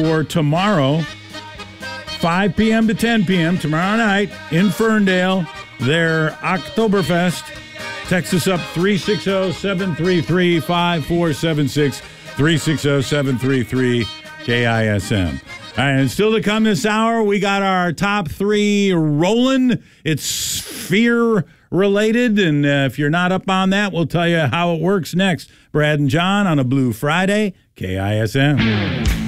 for tomorrow, 5 p.m. to 10 p.m. tomorrow night in Ferndale, their Oktoberfest. Text us up 360-733-5476, 360-733-KISM. All right, and still to come this hour, we got our top three rolling. It's sphere related, and if you're not up on that, we'll tell you how it works next. Brad and John on a Blue Friday, KISM.